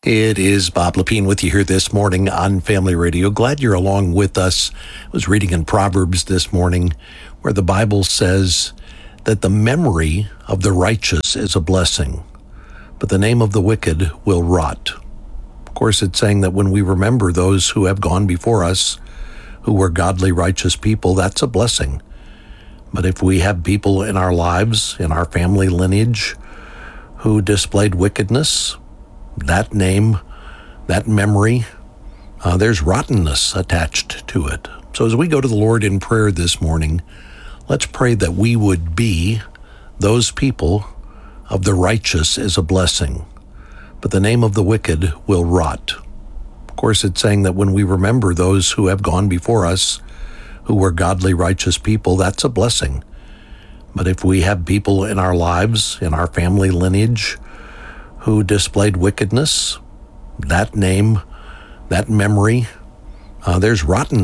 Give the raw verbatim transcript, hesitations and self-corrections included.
It is Bob Lepine with you here this morning on Family Radio. Glad you're along with us. I was reading in Proverbs this morning where the Bible says that the memory of the righteous is a blessing, but the name of the wicked will rot. Of course, it's saying that when we remember those who have gone before us, who were godly, righteous people, that's a blessing. But if we have people in our lives, in our family lineage, who displayed wickedness, that name, that memory, uh, there's rottenness attached to it. So as we go to the Lord in prayer this morning, let's pray that we would be those people of the righteous is a blessing, but the name of the wicked will rot. Of course, it's saying that when we remember those who have gone before us, who were godly, righteous people, that's a blessing. But if we have people in our lives, in our family lineage, who displayed wickedness, that name, that memory, uh, there's rottenness